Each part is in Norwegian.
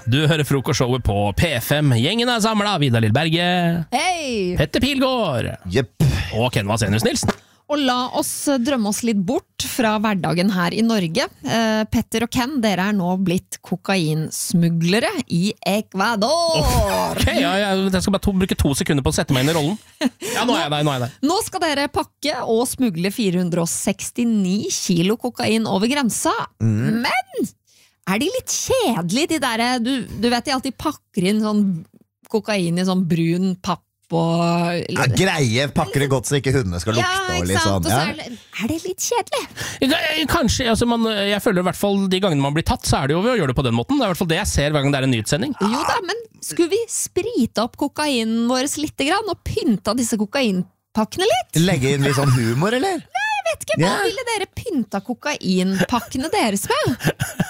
Du hører frokostshowet på P5. Gjengen samlet, Vidar Lillberge. Hei! Petter Pilgaard. Jepp. Og Ken Vasenius Nilsen. Og la oss drømme oss litt bort fra hverdagen her i Norge. Petter og Ken, dere nå blitt kokainsmuglere i Ecuador. Ok, jeg skal bare bruke 2 sekunder på å sette meg inn i rollen. Ja, nå er jeg der. Nå skal dere pakke og smugle 469 kilo kokain over grensa. Men er de litt kjedelige, de der, du vet de alltid pakker inn sånn kokain i sånn brun papp og greie, pakker det godt så ikke hundene skal lukte og litt sånn. Ja. Er det litt kjedelig? Kanskje, altså jeg føler i hvert fall de gangene man blir tatt, så er det jo ved å gjøre det på den måten. Det er i hvert fall det jeg ser hver gang det er en nyhetssending. Jo da, men skulle vi sprite opp kokainen vår litt grann, og pynta disse kokainpakkene litt? Legge inn litt sånn humor, eller? Jeg vet ikke, hva ville dere pynta kokainpakkene deres med?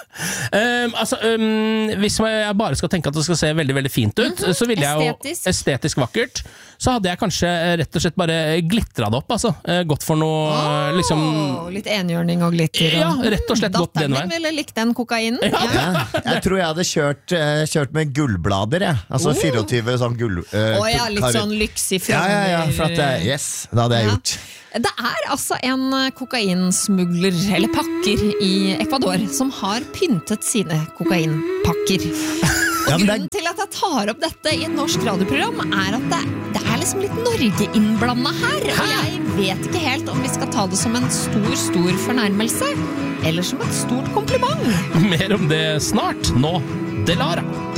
Hvis jeg bare skal tenke at det skal se veldig, veldig fint ut, så ville jeg jo estetisk vakkert, så hadde jeg kanskje rett og slett bare glitret det opp, altså. Gått for noe, liksom... Litt enhjørning og glitter. Ja, rett og slett gått den veien. Datteren min ville likt den kokainen. Ja. Jeg tror jeg hadde kjørt med gullblader, jeg. Altså 24 sånn gull... litt sånn lyks i fremme. Ja, for at yes, det hadde jeg gjort. Det er altså en kokainsmugler, eller pakker, i Ecuador som har pyntet sine kokainpakker. Grunnen til at jeg tar opp dette i et norsk radioprogram er at det er liksom litt Norge innblandet her. Og jeg vet ikke helt om vi skal ta det som en stor fornærmelse, eller som et stort kompliment. Mer om det snart. Nå, Delara.